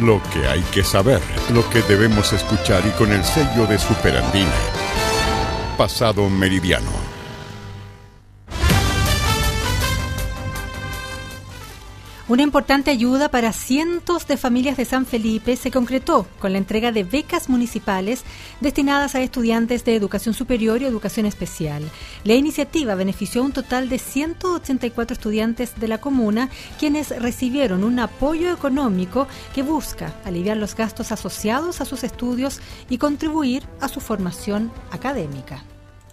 Lo que hay que saber, lo que debemos escuchar y con el sello de Superandina. Pasado Meridiano. Una importante ayuda para cientos de familias de San Felipe se concretó con la entrega de becas municipales destinadas a estudiantes de educación superior y educación especial. La iniciativa benefició a un total de 184 estudiantes de la comuna, quienes recibieron un apoyo económico que busca aliviar los gastos asociados a sus estudios y contribuir a su formación académica.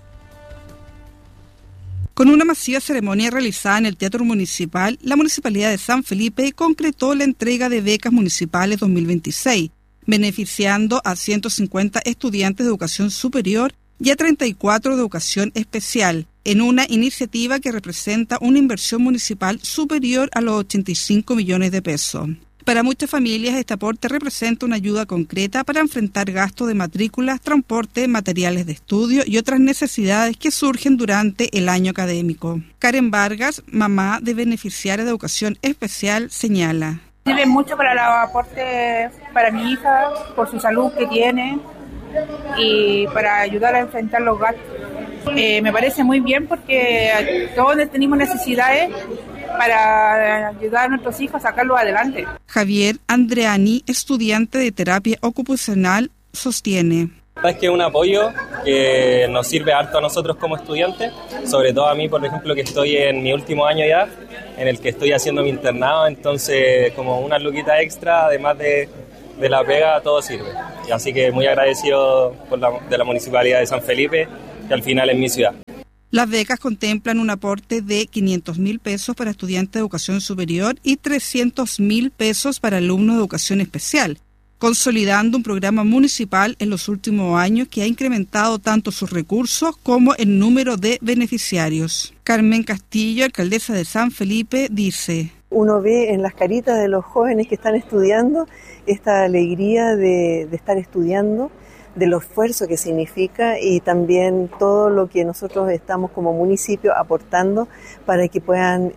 Con una masiva ceremonia realizada en el Teatro Municipal, la Municipalidad de San Felipe concretó la entrega de becas municipales 2026, beneficiando a 150 estudiantes de educación superior y a 34 de educación especial, en una iniciativa que representa una inversión municipal superior a los 85 millones de pesos. Para muchas familias, este aporte representa una ayuda concreta para enfrentar gastos de matrículas, transporte, materiales de estudio y otras necesidades que surgen durante el año académico. Karen Vargas, mamá de beneficiarios de educación especial, señala: Sirve mucho para el aporte para mi hija, por su salud que tiene y para ayudar a enfrentar los gastos. Me parece muy bien porque todos tenemos necesidades para ayudar a nuestros hijos a sacarlos adelante. Javier Andreani, estudiante de terapia ocupacional, sostiene: Es que es un apoyo que nos sirve harto a nosotros como estudiantes, sobre todo a mí, por ejemplo, que estoy en mi último año ya, en el que estoy haciendo mi internado, entonces como una luquita extra, además de la pega, todo sirve. Y así que muy agradecido de la Municipalidad de San Felipe, que al final es mi ciudad. Las becas contemplan un aporte de 500.000 pesos para estudiantes de educación superior y 300.000 pesos para alumnos de educación especial, consolidando un programa municipal en los últimos años que ha incrementado tanto sus recursos como el número de beneficiarios. Carmen Castillo, alcaldesa de San Felipe, dice: Uno ve en las caritas de los jóvenes que están estudiando esta alegría de estar estudiando, del esfuerzo que significa y también todo lo que nosotros estamos como municipio aportando para que puedan,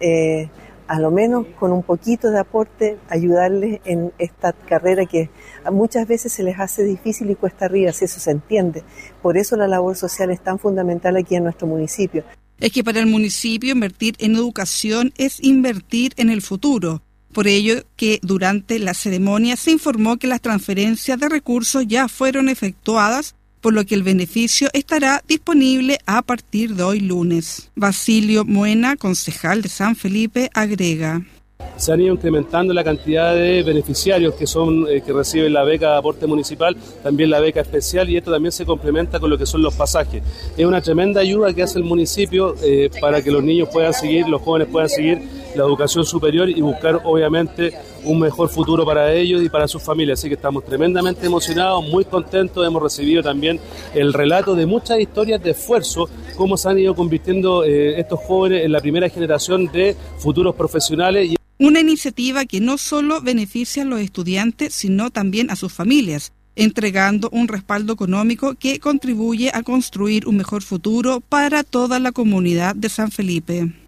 a lo menos con un poquito de aporte, ayudarles en esta carrera que muchas veces se les hace difícil y cuesta arriba, si eso se entiende. Por eso la labor social es tan fundamental aquí en nuestro municipio. Es que para el municipio invertir en educación es invertir en el futuro. Por ello que durante la ceremonia se informó que las transferencias de recursos ya fueron efectuadas, por lo que el beneficio estará disponible a partir de hoy lunes. Basilio Muena, concejal de San Felipe, agrega: Se han ido incrementando la cantidad de beneficiarios que reciben la beca de aporte municipal, también la beca especial, y esto también se complementa con lo que son los pasajes. Es una tremenda ayuda que hace el municipio para que los niños puedan seguir, los jóvenes puedan seguir la educación superior y buscar obviamente un mejor futuro para ellos y para sus familias. Así que estamos tremendamente emocionados, muy contentos. Hemos recibido también el relato de muchas historias de esfuerzo, cómo se han ido convirtiendo estos jóvenes en la primera generación de futuros profesionales. Una iniciativa que no solo beneficia a los estudiantes, sino también a sus familias, entregando un respaldo económico que contribuye a construir un mejor futuro para toda la comunidad de San Felipe.